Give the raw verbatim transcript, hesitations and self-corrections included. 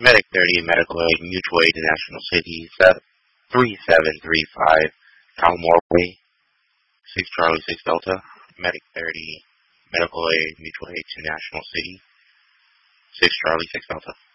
Medic thirty, Medical Aid, Mutual Aid, National City, three seven three five, Palmore Way, six Charlie six Delta, Medic thirty, Medical Aid, Mutual Aid to National City, six Charlie six Delta.